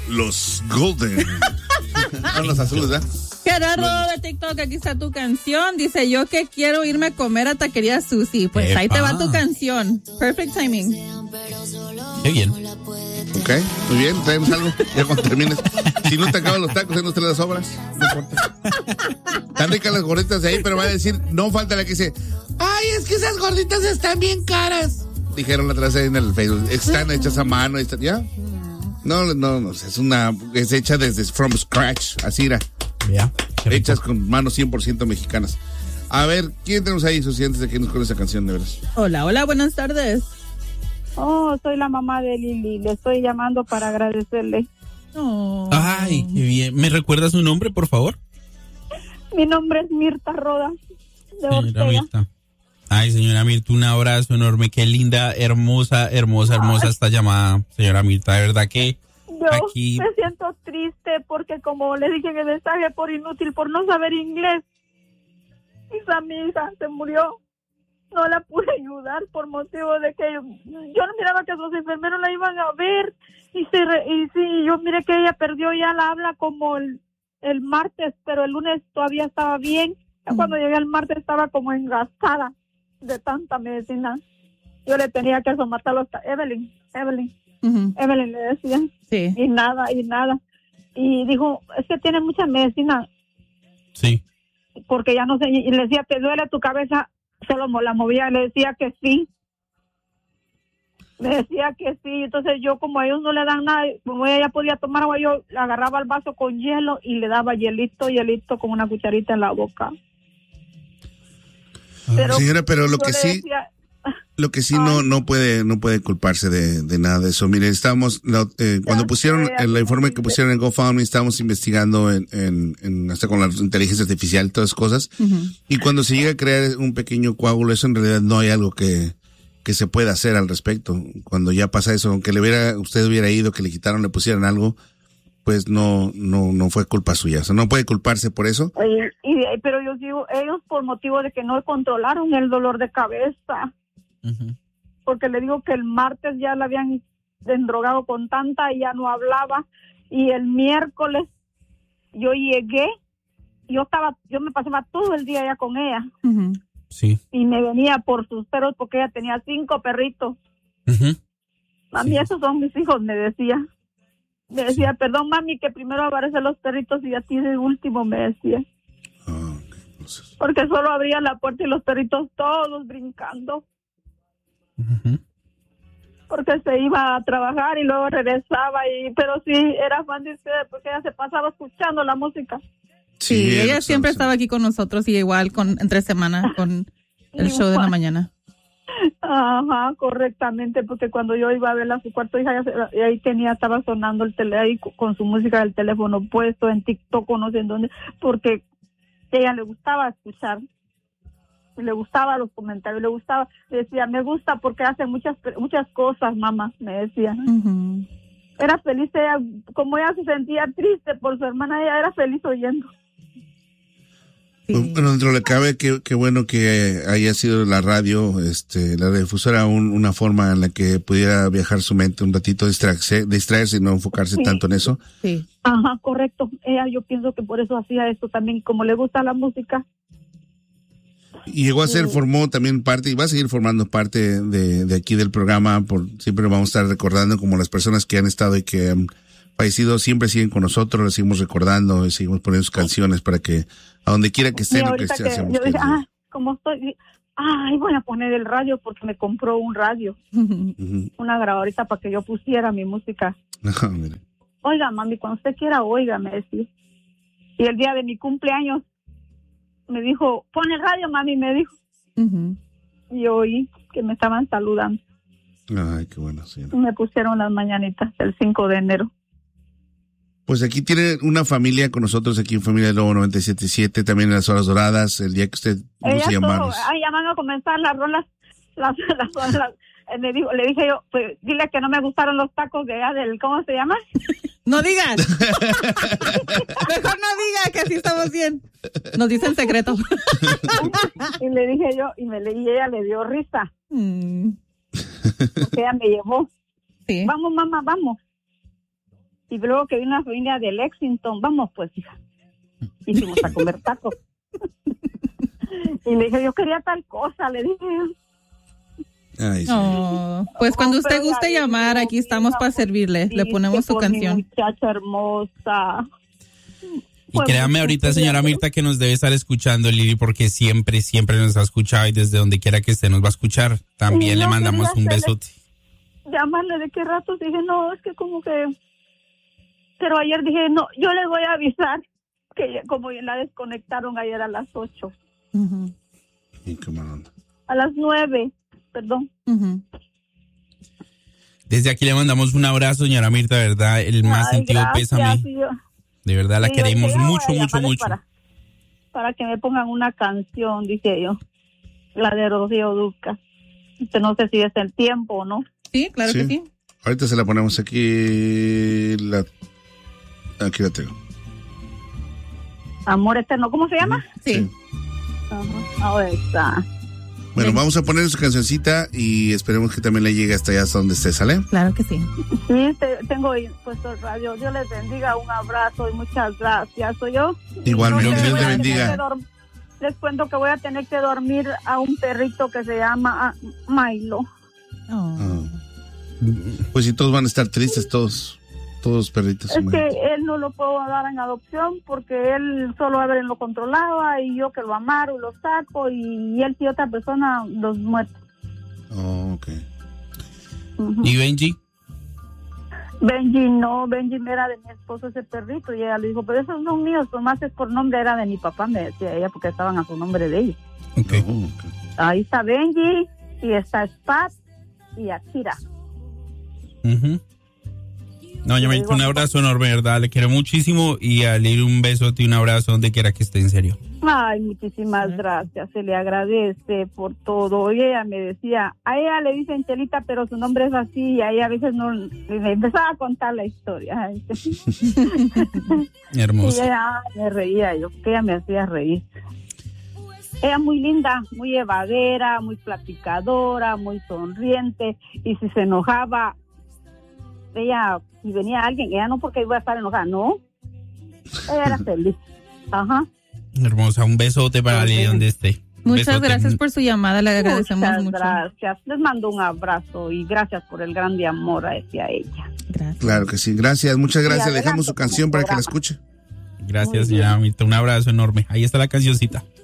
los Golden. Son los azules, ¿verdad? Gerardo de TikTok, aquí está tu canción. Dice, yo que quiero irme a comer a Taquería Sushi. Pues ahí te va tu canción. Perfect timing. Qué bien. Ok, muy bien, traemos algo. Ya cuando termines. Si no te acaban los tacos, no te las sobras. No importa. Están ricas las gorditas de ahí, pero va a decir, no falta la que dice, ay, es que esas gorditas están bien caras. Dijeron la otra vez en el Facebook, están hechas a mano, ¿ya? No, es hecha desde from scratch, así era. Ya. Hechas con manos 100% mexicanas. A ver, ¿quién tenemos ahí, Susi, antes de que nos con esa canción, de veras? Hola, buenas tardes. Oh, soy la mamá de Lili. Le estoy llamando para agradecerle. Oh. Ay, qué bien. ¿Me recuerda su nombre, por favor? Mi nombre es Mirta Rodas, de Señora Ortega. Mirta. Ay, señora Mirta, un abrazo enorme. Qué linda, hermosa esta llamada, señora Mirta. De verdad que Yo aquí... me siento triste porque, como le dije en el mensaje, por inútil, por no saber inglés, mi hija se murió. No la pude ayudar por motivo de que yo no miraba que los enfermeros la iban a ver. Y sí, yo miré que ella perdió ya la habla como el martes, pero el lunes todavía estaba bien. Ya cuando llegué el martes estaba como engastada de tanta medicina. Yo le tenía que somatarlo hasta Evelyn. Evelyn le decía. Sí. Y nada. Y dijo, es que tiene mucha medicina. Sí. Porque ya no sé, y le decía, ¿te duele tu cabeza? Solo la movía, le decía que sí. Me decía que sí. Entonces yo, como a ellos no le dan nada, como ella ya podía tomar agua, yo agarraba el vaso con hielo y le daba hielito con una cucharita en la boca. Pero, señora, pero lo que sí... Lo que sí no puede culparse de nada de eso. Mire, cuando pusieron el informe que pusieron en GoFundMe, estábamos investigando hasta con la inteligencia artificial y todas esas cosas. Uh-huh. Y cuando se llega a crear un pequeño coágulo, eso en realidad no hay algo que se pueda hacer al respecto. Cuando ya pasa eso, aunque usted hubiera ido, que le quitaron, le pusieran algo, pues no fue culpa suya. O sea, no puede culparse por eso. Pero yo digo, ellos por motivo de que no controlaron el dolor de cabeza. Uh-huh. Porque le digo que el martes ya la habían endrogado con tanta y ya no hablaba, y el miércoles yo llegué, yo me pasaba todo el día ya con ella. Uh-huh. Sí. Y me venía por sus perros porque ella tenía 5 perritos. Uh-huh. Mami, sí. Esos son mis hijos, me decía, sí. Perdón mami, que primero aparecen los perritos y a ti de último, me decía. Porque solo abría la puerta y los perritos todos brincando. Uh-huh. Porque se iba a trabajar y luego regresaba, pero sí, era fan de usted porque ella se pasaba escuchando la música. Sí, ella siempre estaba aquí con nosotros y igual entre semana con el show de la mañana. Ajá, correctamente, porque cuando yo iba a verla a su cuarto, hija, ahí estaba sonando ahí con su música del teléfono puesto en TikTok o no sé en dónde, porque a ella le gustaba escuchar. Le gustaba los comentarios, decía, me gusta porque hace muchas cosas, mamá, me decía. Uh-huh. Era feliz ella, como ella se sentía triste por su hermana, ella era feliz oyendo. Sí. Bueno, dentro de lo que cabe, qué bueno que haya sido la radio, la difusora, una forma en la que pudiera viajar su mente un ratito, distraerse y no enfocarse tanto en eso. Sí. Ajá, correcto. Ella, yo pienso que por eso hacía esto también, como le gusta la música. Y llegó a formó también parte, y va a seguir formando parte de aquí del programa, siempre lo vamos a estar recordando, como las personas que han estado y que han fallecido, siempre siguen con nosotros, les seguimos recordando, y seguimos poniendo sus canciones para que, a donde quiera que estén, yo dije, como estoy, voy a poner el radio porque me compró un radio, uh-huh. Una grabadora para que yo pusiera mi música. Oiga, mami, cuando usted quiera, oiga, me decía. Y el día de mi cumpleaños, me dijo, pon el radio, mami, me dijo. Uh-huh. Y oí que me estaban saludando. Ay, qué bueno, sí. Y me pusieron las mañanitas el 5 de enero. Pues aquí tiene una familia con nosotros, aquí en Familia Lobo 97.7, también en las horas doradas, el día que usted guste llamarnos. Ya van a comenzar las rolas, le dije yo, pues dile que no me gustaron los tacos de allá del, ¿cómo se llama? No digas. Mejor no digas, que así estamos bien. Nos dicen secreto. Y le dije yo, y ella le dio risa. Porque ella me llevó. Sí. Vamos, mamá, vamos. Y luego que vino una familia de Lexington, vamos pues, hija. Y fuimos a comer tacos. Y le dije, yo quería tal cosa, le dije. Ay, sí. Pues cuando usted guste llamar, aquí estamos para servirle. Le ponemos su canción. Muchacha hermosa. Y créame ahorita, señora Mirta, que nos debe estar escuchando, Lili, porque siempre nos ha escuchado y desde donde quiera que esté nos va a escuchar. También le mandamos un besote. Llamarle de qué rato, dije, no, es que como que... Pero ayer dije, no, yo les voy a avisar que como la desconectaron ayer a las 8. Uh-huh. ¿Y qué mala onda? A las 9, perdón. Uh-huh. Desde aquí le mandamos un abrazo, señora Mirta, de verdad, el más sentido pésame. De verdad, la queremos mucho. Para que me pongan una canción, dice yo. La de Rocío Dúrcal. No sé si es el tiempo o no. Sí, claro que sí. Ahorita se la ponemos aquí. Aquí la tengo. Amor Eterno, ¿cómo se llama? Sí. Ahora está. Bueno, vamos a poner su cancioncita y esperemos que también le llegue hasta allá, hasta donde esté, ¿sale? Claro que sí. Sí, tengo puesto el radio. Dios les bendiga, un abrazo y muchas gracias. ¿Soy yo? Igualmente, Dios te bendiga. Les cuento que voy a tener que dormir a un perrito que se llama Milo. Pues si todos van a estar tristes, todos perritos. Es que él no lo puedo dar en adopción porque él solo a ver lo controlaba y yo que lo amaro y lo saco y él y otra persona los muerto. Oh, ok. Uh-huh. ¿Y Benji? Benji era de mi esposo ese perrito y ella le dijo, pero esos son míos, nomás es por nombre, era de mi papá, me decía ella, porque estaban a su nombre de ella. Okay. Okay. Ahí está Benji y está Spat y Akira. Uh-huh. No, yo me un abrazo enorme, ¿verdad? Le quiero muchísimo y a Lili un besote y un abrazo donde quiera que esté, en serio. Ay, muchísimas gracias, se le agradece por todo. Y ella me decía, a ella le dicen Chelita, pero su nombre es así, y a ella a veces no, le empezaba a contar la historia. Hermosa. Y ella me reía, yo que ella me hacía reír. Ella muy linda, muy evadera, muy platicadora, muy sonriente, y si se enojaba, ella, si venía alguien, ella no porque iba a estar enojada, no, ella era feliz. Ajá. Hermosa, un besote para Lili donde esté. Muchas gracias por su llamada, le agradecemos mucho. Muchas gracias, les mando un abrazo y gracias por el grande amor hacia ella. Gracias. Claro que sí, gracias, muchas gracias. Le dejamos su canción para que la escuche. Gracias, señora Mirta, un abrazo enorme. Ahí está la cancioncita.